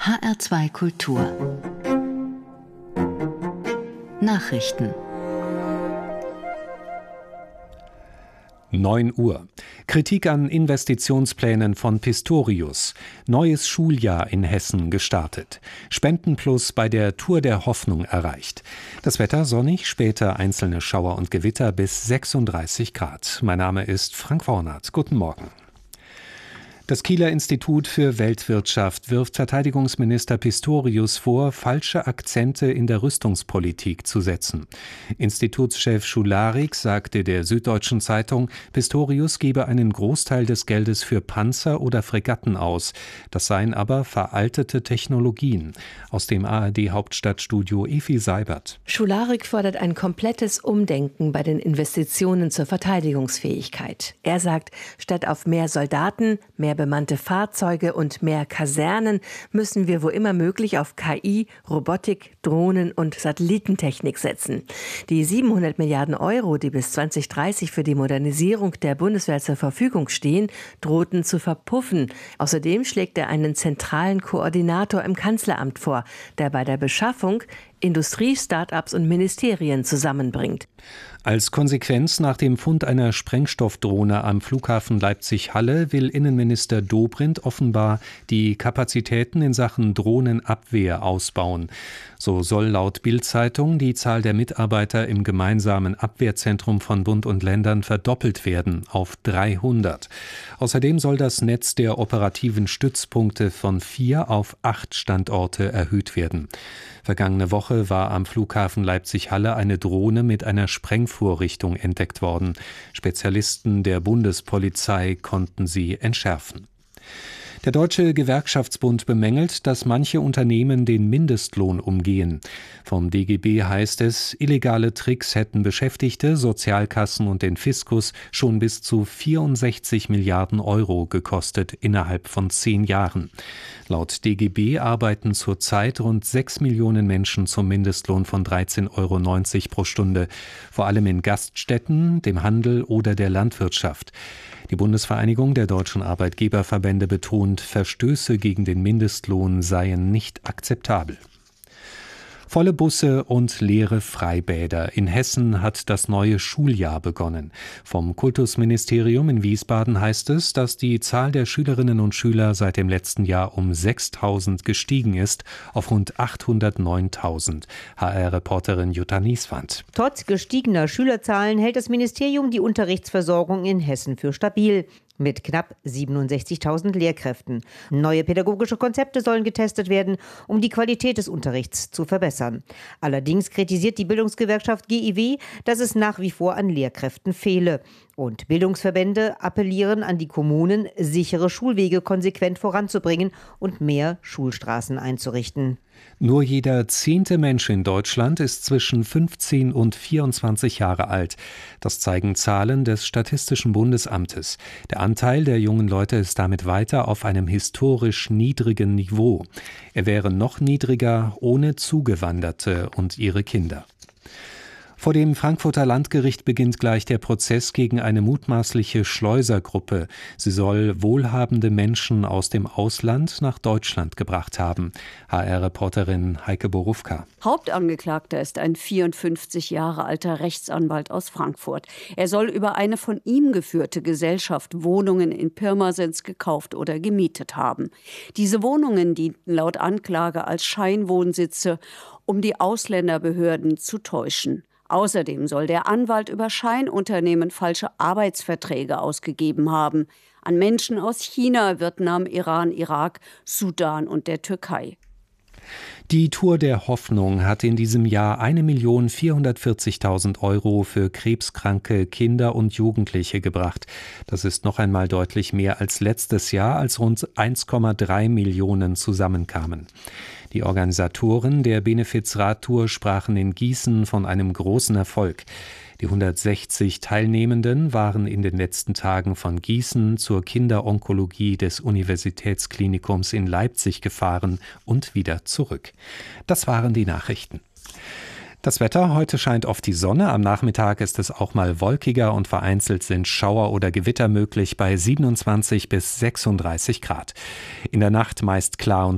HR2 Kultur Nachrichten 9 Uhr. Kritik an Investitionsplänen von Pistorius. Neues Schuljahr in Hessen gestartet. Spendenplus bei der Tour der Hoffnung erreicht. Das Wetter sonnig, später einzelne Schauer und Gewitter bis 36 Grad. Mein Name ist Frank Wornath. Guten Morgen. Das Kieler Institut für Weltwirtschaft wirft Verteidigungsminister Pistorius vor, falsche Akzente in der Rüstungspolitik zu setzen. Institutschef Schularik sagte der Süddeutschen Zeitung, Pistorius gebe einen Großteil des Geldes für Panzer oder Fregatten aus. Das seien aber veraltete Technologien. Aus dem ARD-Hauptstadtstudio Efi Seibert. Schularik fordert ein komplettes Umdenken bei den Investitionen zur Verteidigungsfähigkeit. Er sagt, statt auf mehr Soldaten, mehr bemannte Fahrzeuge und mehr Kasernen müssen wir wo immer möglich auf KI, Robotik, Drohnen und Satellitentechnik setzen. Die 700 Milliarden Euro, die bis 2030 für die Modernisierung der Bundeswehr zur Verfügung stehen, drohten zu verpuffen. Außerdem schlägt er einen zentralen Koordinator im Kanzleramt vor, der bei der Beschaffung Industrie, Start-ups und Ministerien zusammenbringt. Als Konsequenz nach dem Fund einer Sprengstoffdrohne am Flughafen Leipzig-Halle will Innenminister Dobrindt offenbar die Kapazitäten in Sachen Drohnenabwehr ausbauen. So soll laut Bild-Zeitung die Zahl der Mitarbeiter im gemeinsamen Abwehrzentrum von Bund und Ländern verdoppelt werden auf 300. Außerdem soll das Netz der operativen Stützpunkte von 4 auf 8 Standorte erhöht werden. Vergangene Woche war am Flughafen Leipzig-Halle eine Drohne mit einer Sprengvorrichtung entdeckt worden. Spezialisten der Bundespolizei konnten sie entschärfen. Der Deutsche Gewerkschaftsbund bemängelt, dass manche Unternehmen den Mindestlohn umgehen. Vom DGB heißt es, illegale Tricks hätten Beschäftigte, Sozialkassen und den Fiskus schon bis zu 64 Milliarden Euro gekostet innerhalb von 10 Jahren. Laut DGB arbeiten zurzeit rund 6 Millionen Menschen zum Mindestlohn von 13,90 Euro pro Stunde, vor allem in Gaststätten, dem Handel oder der Landwirtschaft. Die Bundesvereinigung der deutschen Arbeitgeberverbände betont, Verstöße gegen den Mindestlohn seien nicht akzeptabel. Volle Busse und leere Freibäder. In Hessen hat das neue Schuljahr begonnen. Vom Kultusministerium in Wiesbaden heißt es, dass die Zahl der Schülerinnen und Schüler seit dem letzten Jahr um 6.000 gestiegen ist, auf rund 809.000. HR-Reporterin Jutta Nieswand. Trotz gestiegener Schülerzahlen hält das Ministerium die Unterrichtsversorgung in Hessen für stabil. Mit knapp 67.000 Lehrkräften. Neue pädagogische Konzepte sollen getestet werden, um die Qualität des Unterrichts zu verbessern. Allerdings kritisiert die Bildungsgewerkschaft GIW, dass es nach wie vor an Lehrkräften fehle. Und Bildungsverbände appellieren an die Kommunen, sichere Schulwege konsequent voranzubringen und mehr Schulstraßen einzurichten. Nur jeder 10. Mensch in Deutschland ist zwischen 15 und 24 Jahre alt. Das zeigen Zahlen des Statistischen Bundesamtes. Der Anteil der jungen Leute ist damit weiter auf einem historisch niedrigen Niveau. Er wäre noch niedriger ohne Zugewanderte und ihre Kinder. Vor dem Frankfurter Landgericht beginnt gleich der Prozess gegen eine mutmaßliche Schleusergruppe. Sie soll wohlhabende Menschen aus dem Ausland nach Deutschland gebracht haben. HR-Reporterin Heike Borufka. Hauptangeklagter ist ein 54 Jahre alter Rechtsanwalt aus Frankfurt. Er soll über eine von ihm geführte Gesellschaft Wohnungen in Pirmasens gekauft oder gemietet haben. Diese Wohnungen dienten laut Anklage als Scheinwohnsitze, um die Ausländerbehörden zu täuschen. Außerdem soll der Anwalt über Scheinunternehmen falsche Arbeitsverträge ausgegeben haben. An Menschen aus China, Vietnam, Iran, Irak, Sudan und der Türkei. Die Tour der Hoffnung hat in diesem Jahr 1.440.000 Euro für krebskranke Kinder und Jugendliche gebracht. Das ist noch einmal deutlich mehr als letztes Jahr, als rund 1,3 Millionen zusammenkamen. Die Organisatoren der Benefiz-Radtour sprachen in Gießen von einem großen Erfolg. Die 160 Teilnehmenden waren in den letzten Tagen von Gießen zur Kinderonkologie des Universitätsklinikums in Leipzig gefahren und wieder zurück. Das waren die Nachrichten. Das Wetter: Heute scheint oft die Sonne, am Nachmittag ist es auch mal wolkiger und vereinzelt sind Schauer oder Gewitter möglich bei 27 bis 36 Grad. In der Nacht meist klar und